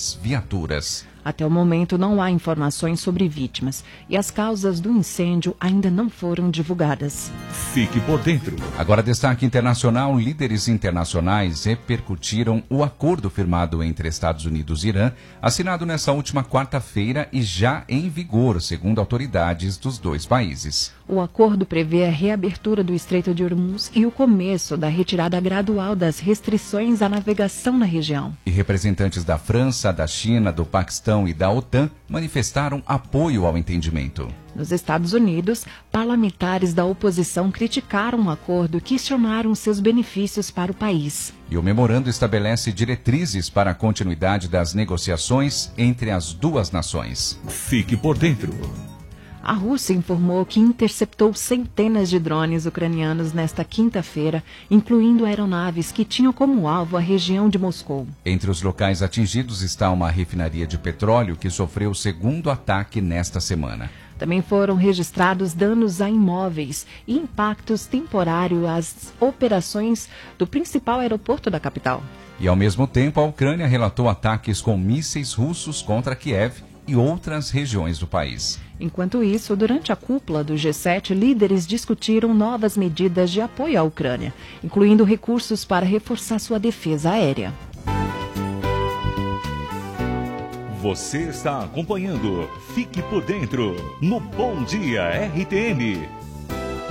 6 viaturas. Até o momento não há informações sobre vítimas e as causas do incêndio ainda não foram divulgadas. Fique por dentro. Agora, destaque internacional: líderes internacionais repercutiram o acordo firmado entre Estados Unidos e Irã, assinado nesta última quarta-feira e já em vigor, segundo autoridades dos dois países. O acordo prevê a reabertura do Estreito de Hormuz e o começo da retirada gradual das restrições à navegação na região. E representantes da França, da China, do Paquistão e da OTAN manifestaram apoio ao entendimento. Nos Estados Unidos, parlamentares da oposição criticaram o acordo e questionaram seus benefícios para o país. E o memorando estabelece diretrizes para a continuidade das negociações entre as duas nações. Fique por dentro. A Rússia informou que interceptou centenas de drones ucranianos nesta quinta-feira, incluindo aeronaves que tinham como alvo a região de Moscou. Entre os locais atingidos está uma refinaria de petróleo que sofreu o segundo ataque nesta semana. Também foram registrados danos a imóveis e impactos temporários às operações do principal aeroporto da capital. E, ao mesmo tempo, a Ucrânia relatou ataques com mísseis russos contra Kiev e outras regiões do país. Enquanto isso, durante a cúpula do G7, líderes discutiram novas medidas de apoio à Ucrânia, incluindo recursos para reforçar sua defesa aérea. Você está acompanhando Fique por Dentro no Bom Dia RTM.